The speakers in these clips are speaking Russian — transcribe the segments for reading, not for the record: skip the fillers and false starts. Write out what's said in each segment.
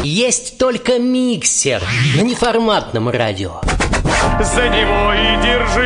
Есть только миксер на неформатном радио. За него и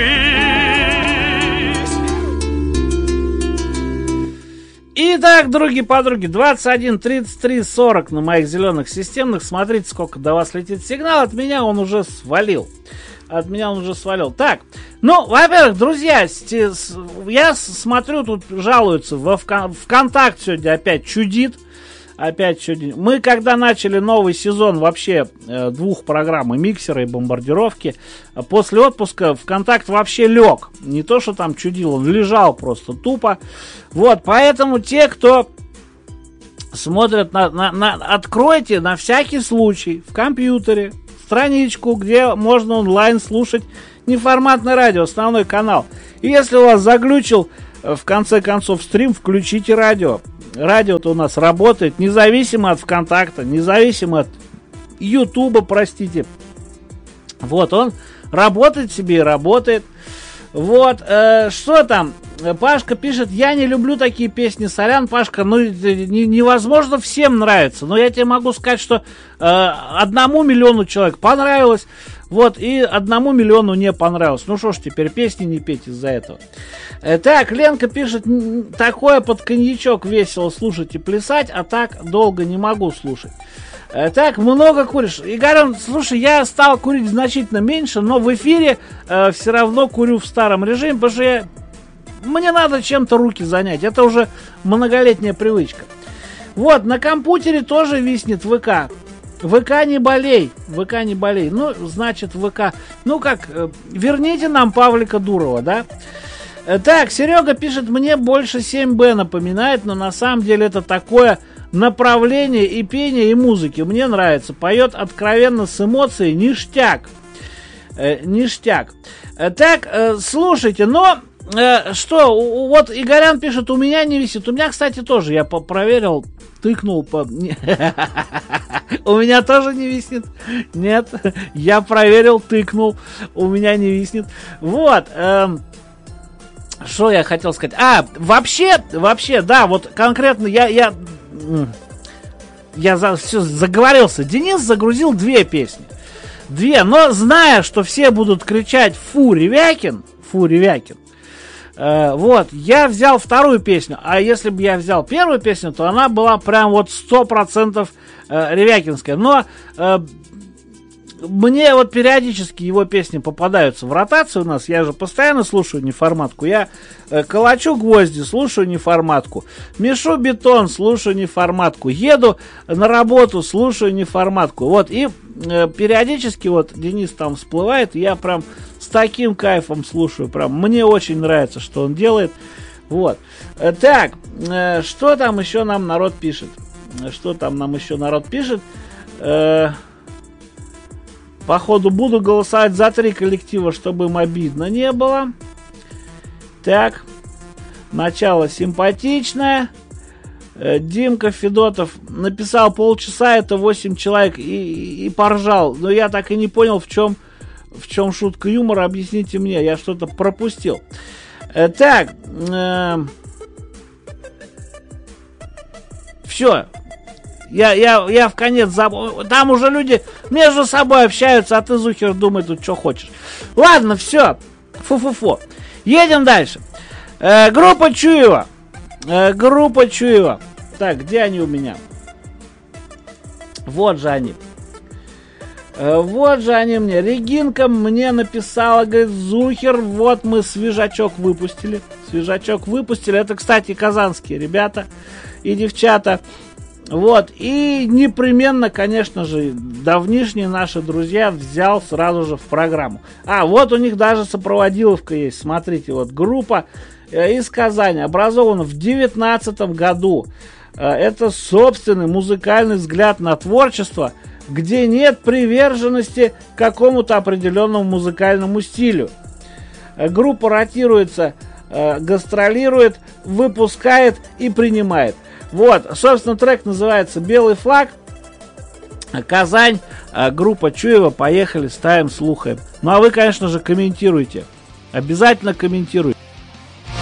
держись. Итак, други подруги, 21 33 40 на моих зеленых системных. Смотрите, сколько до вас летит сигнал. От меня он уже свалил. Так, ну, во-первых, друзья, я смотрю, тут жалуются, ВКонтакте сегодня опять чудит. Мы, когда начали новый сезон вообще двух программ, и миксера, и бомбардировки, после отпуска ВКонтакт вообще лег. Не то, что там чудил, он лежал просто тупо. Вот, поэтому те, кто смотрят, откройте на всякий случай в компьютере страничку, где можно онлайн слушать неформатное радио, основной канал. И если у вас заглючил, в конце концов, стрим, включите радио. Радио-то у нас работает независимо от ВКонтакта, независимо от Ютуба, простите. Вот, он работает себе и работает. Вот, что там? Пашка пишет: я не люблю такие песни. Сорян, Пашка, ну невозможно всем нравится. Но я тебе могу сказать, что 1 миллиону человек понравилось. Вот, и 1 миллиону не понравилось. Ну что ж, теперь песни не петь из-за этого. Так, Ленка пишет: такое под коньячок весело слушать и плясать, а так долго не могу слушать. Так, много куришь. Игорь, слушай, я стал курить значительно меньше, но в эфире все равно курю в старом режиме, потому что мне надо чем-то руки занять. Это уже многолетняя привычка. Вот, на компьютере тоже виснет ВК. ВК не болей. Ну, значит, ВК. Ну как, верните нам Павлика Дурова, да? Так, Серега пишет: мне больше 7Б напоминает, но на самом деле это такое направление и пение, и музыки. Мне нравится. Поет откровенно с эмоцией. Ништяк. Так, слушайте, но... что, вот Игорян пишет: у меня не висит. У меня, кстати, тоже, я проверил, тыкнул по... У меня тоже не виснет. Нет, я проверил, тыкнул. У меня не виснет. Вот. Что я хотел сказать? Вообще, да, вот конкретно я все заговорился. Денис загрузил 2 песни. 2, но зная, что все будут кричать «Фу, Ревякин», вот, я взял вторую песню. А если бы я взял первую песню, то она была прям вот 100% ревякинская. Но мне вот периодически его песни попадаются в ротацию у нас. Я же постоянно слушаю неформатку. Я колочу гвозди, слушаю неформатку. Мешу бетон, слушаю неформатку. Еду на работу, слушаю неформатку. Вот, и периодически вот Денис там всплывает, и я прям с таким кайфом слушаю. Прям мне очень нравится, что он делает. Вот. Так, что там еще нам народ пишет? Походу буду голосовать за 3 коллектива, чтобы им обидно не было. Так, начало симпатичное. Димка Федотов написал: полчаса это 8 человек, и поржал. Но я так и не понял, в чем шутка юмора. Объясните мне, я что-то пропустил. Так, все. Я в конец забыл. Там уже люди между собой общаются, а ты, Зухер, думай тут, что хочешь. Ладно, все. Фу-фу-фу. Едем дальше. Группа Чуева. Так, где они у меня? Вот же они мне. Регинка мне написала, говорит: Зухер, вот мы свежачок выпустили. Это, кстати, казанские ребята и девчата. Вот, и непременно, конечно же, давнишние наши друзья взял сразу же в программу. Вот у них даже сопроводиловка есть. Смотрите, вот группа из Казани, образована в 19 году. Это собственный музыкальный взгляд на творчество, где нет приверженности к какому-то определенному музыкальному стилю. Группа ротируется, гастролирует, выпускает и принимает. Вот, собственно, трек называется «Белый флаг». Казань, группа Чуева. Поехали, ставим, слухаем. Ну, а вы, конечно же, комментируйте. Обязательно комментируйте.